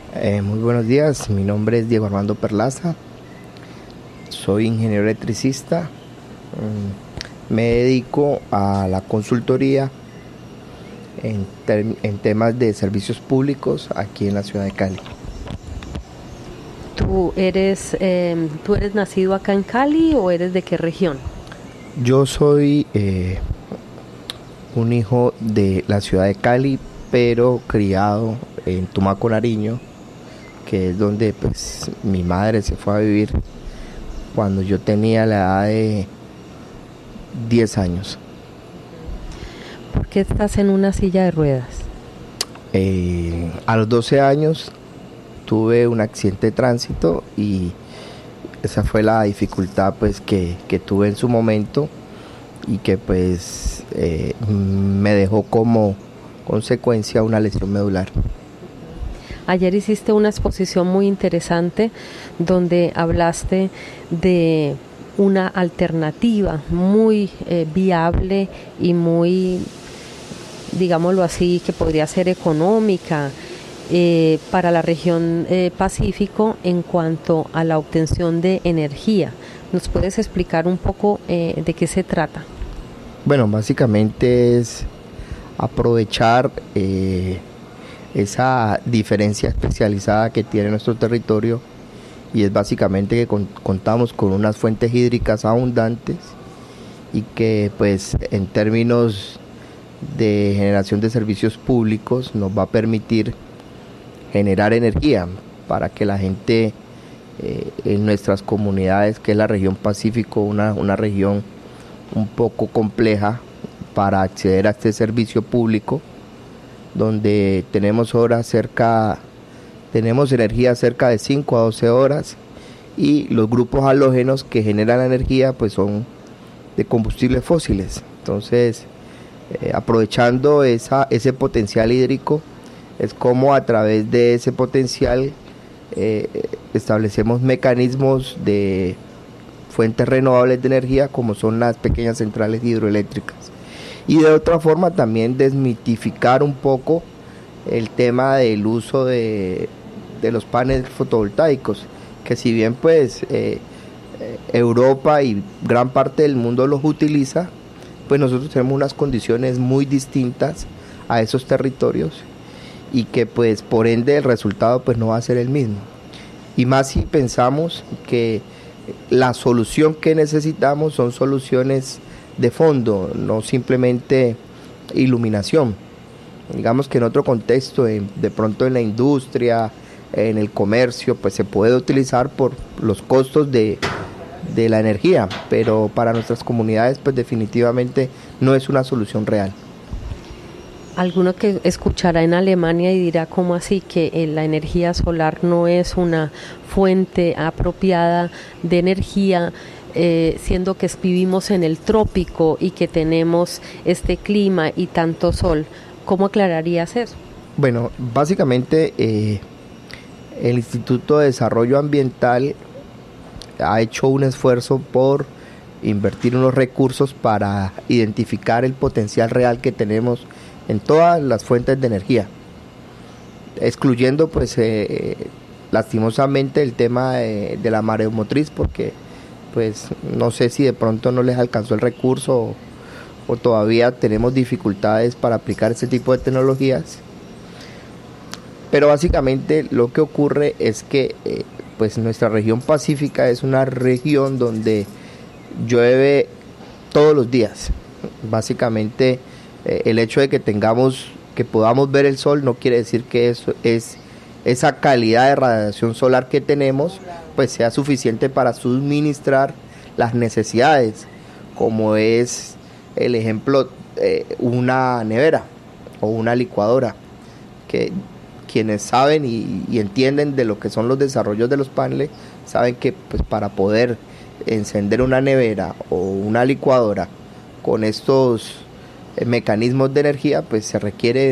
Muy buenos días, mi nombre es Diego Armando Perlaza, soy ingeniero electricista, me dedico a la consultoría en temas de servicios públicos aquí en la ciudad de Cali. ¿Tú eres nacido acá en Cali o eres de qué región? Yo soy un hijo de la ciudad de Cali, pero criado en Tumaco, Nariño, que es donde pues mi madre se fue a vivir cuando yo tenía la edad de 10 años. ¿Por qué estás en una silla de ruedas? A los 12 años tuve un accidente de tránsito y esa fue la dificultad pues que tuve en su momento y que pues me dejó como consecuencia una lesión medular. Ayer hiciste una exposición muy interesante donde hablaste de una alternativa muy viable y muy, digámoslo así, que podría ser económica para la región Pacífico en cuanto a la obtención de energía. ¿Nos puedes explicar un poco de qué se trata? Bueno, básicamente es aprovechar esa diferencia especializada que tiene nuestro territorio, y es básicamente que contamos con unas fuentes hídricas abundantes y que pues en términos de generación de servicios públicos nos va a permitir generar energía para que la gente en nuestras comunidades, que es la región Pacífico, una región un poco compleja para acceder a este servicio público, donde tenemos energía cerca de 5 a 12 horas, y los grupos halógenos que generan la energía pues son de combustibles fósiles. Entonces, aprovechando ese potencial hídrico, es como a través de ese potencial establecemos mecanismos de fuentes renovables de energía, como son las pequeñas centrales hidroeléctricas. Y de otra forma también desmitificar un poco el tema del uso de los paneles fotovoltaicos, que si bien pues Europa y gran parte del mundo los utiliza, pues nosotros tenemos unas condiciones muy distintas a esos territorios, y que pues por ende el resultado pues no va a ser el mismo. Y más si pensamos que la solución que necesitamos son soluciones de fondo, no simplemente iluminación. Digamos que en otro contexto, de pronto en la industria, en el comercio, pues se puede utilizar por los costos de la energía, pero para nuestras comunidades pues definitivamente no es una solución real. Alguno que escuchará en Alemania y dirá, ¿cómo así que la energía solar no es una fuente apropiada de energía, siendo que vivimos en el trópico y que tenemos este clima y tanto sol? ¿Cómo aclararías eso? Bueno, básicamente el Instituto de Desarrollo Ambiental ha hecho un esfuerzo por invertir unos recursos para identificar el potencial real que tenemos en todas las fuentes de energía, excluyendo pues lastimosamente el tema de la mareomotriz, porque pues no sé si de pronto no les alcanzó el recurso o todavía tenemos dificultades para aplicar este tipo de tecnologías. Pero básicamente lo que ocurre es que pues nuestra región pacífica es una región donde llueve todos los días. Básicamente el hecho de que podamos ver el sol no quiere decir que eso es esa calidad de radiación solar que tenemos pues sea suficiente para suministrar las necesidades, como es el ejemplo una nevera o una licuadora, que quienes saben y entienden de lo que son los desarrollos de los paneles saben que pues para poder encender una nevera o una licuadora con estos mecanismos de energía pues se requiere